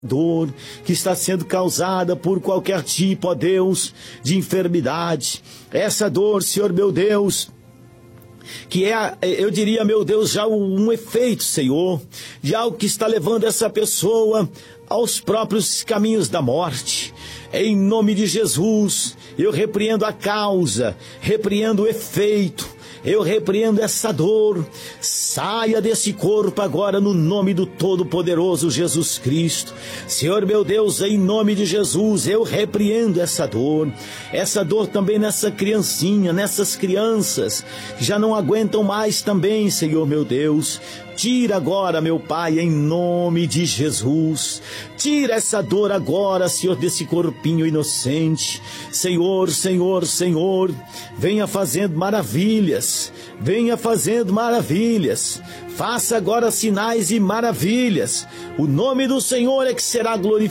dor que está sendo causada por qualquer tipo, ó Deus, de enfermidade. Essa dor, Senhor meu Deus, que é, eu diria, meu Deus, já um efeito, Senhor, de algo que está levando essa pessoa aos próprios caminhos da morte. Em nome de Jesus, eu repreendo a causa, repreendo o efeito, eu repreendo essa dor. Saia desse corpo agora no nome do Todo-Poderoso Jesus Cristo. Senhor meu Deus, em nome de Jesus, eu repreendo essa dor também nessa criancinha, nessas crianças que já não aguentam mais também, Senhor meu Deus. Tira agora, meu Pai, em nome de Jesus. Tira essa dor agora, Senhor, desse corpinho inocente. Senhor, Senhor, Senhor, venha fazendo maravilhas. Venha fazendo maravilhas. Faça agora sinais e maravilhas. O nome do Senhor é que será glorificado.